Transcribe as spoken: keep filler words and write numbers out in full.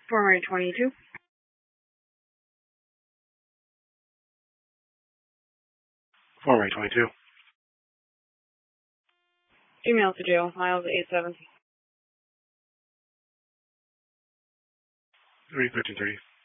Form rate twenty-two. Form rate twenty-two. Email to jail, Miles eight seven. three thirteen thirty.